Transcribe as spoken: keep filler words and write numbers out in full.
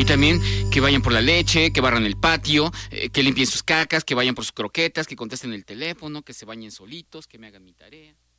Y también que vayan por la leche, que barran el patio, eh, que limpien sus cacas, que vayan por sus croquetas, que contesten el teléfono, que se bañen solitos, que me hagan mi tarea.